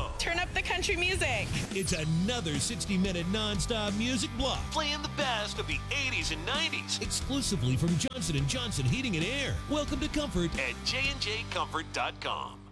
radio. Turn up the country music. It's another 60-minute nonstop music block. Playing the best of the 80s and 90s. Exclusively from Johnson & Johnson Heating and Air. Welcome to Comfort at jnjcomfort.com.